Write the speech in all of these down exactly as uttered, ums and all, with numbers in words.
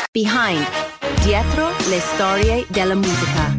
Behind, dietro le storie della musica.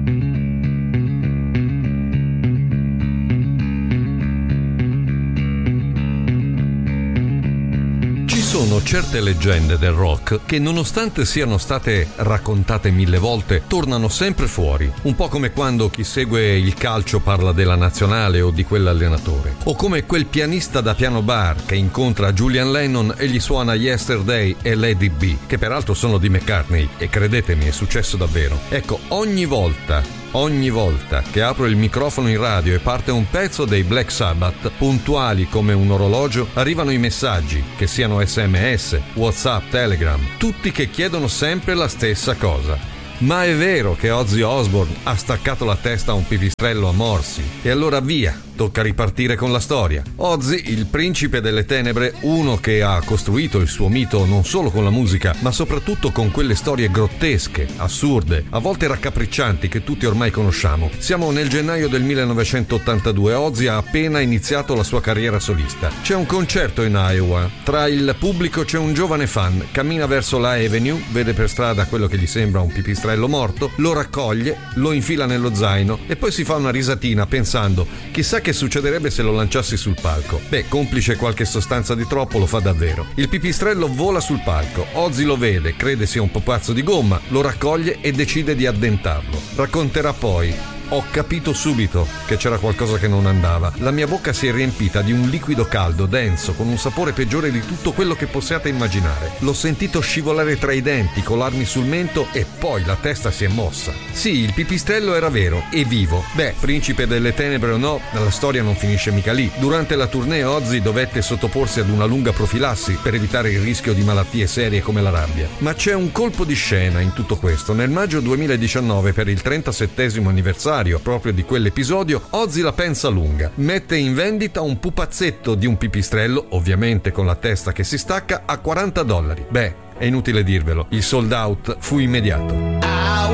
Sono certe leggende del rock che, nonostante siano state raccontate mille volte, tornano sempre fuori, un po' come quando chi segue il calcio parla della nazionale o di quell'allenatore, o come quel pianista da piano bar che incontra Julian Lennon e gli suona Yesterday e Lady B, che peraltro sono di McCartney, e credetemi, è successo davvero. Ecco, ogni volta Ogni volta che apro il microfono in radio e parte un pezzo dei Black Sabbath, puntuali come un orologio, arrivano i messaggi, che siano S M S, WhatsApp, Telegram, tutti che chiedono sempre la stessa cosa. Ma è vero che Ozzy Osbourne ha staccato la testa a un pipistrello a morsi? E allora via, tocca ripartire con la storia. Ozzy, il principe delle tenebre, uno che ha costruito il suo mito non solo con la musica, ma soprattutto con quelle storie grottesche, assurde, a volte raccapriccianti che tutti ormai conosciamo. Siamo nel gennaio del millenovecentottantadue, Ozzy ha appena iniziato la sua carriera solista. C'è un concerto in Iowa, tra il pubblico c'è un giovane fan, cammina verso la Avenue, vede per strada quello che gli sembra un pipistrello morto, lo raccoglie, lo infila nello zaino e poi si fa una risatina pensando: chissà che succederebbe se lo lanciassi sul palco. Beh, complice qualche sostanza di troppo, lo fa davvero. Il pipistrello vola sul palco, Ozzy lo vede, crede sia un pupazzo di gomma, lo raccoglie e decide di addentarlo. Racconterà poi: ho capito subito che c'era qualcosa che non andava. La mia bocca si è riempita di un liquido caldo, denso, con un sapore peggiore di tutto quello che possiate immaginare. L'ho sentito scivolare tra i denti, colarmi sul mento e poi la testa si è mossa. Sì, il pipistrello era vero e vivo. Beh, principe delle tenebre o no, la storia non finisce mica lì. Durante la tournée Ozzy dovette sottoporsi ad una lunga profilassi per evitare il rischio di malattie serie come la rabbia. Ma c'è un colpo di scena in tutto questo. Nel maggio duemiladiciannove, per il trentasettesimo anniversario proprio di quell'episodio, Ozzy la pensa lunga. Mette in vendita un pupazzetto di un pipistrello, ovviamente con la testa che si stacca, a quaranta dollari. Beh, è inutile dirvelo, il sold out fu immediato.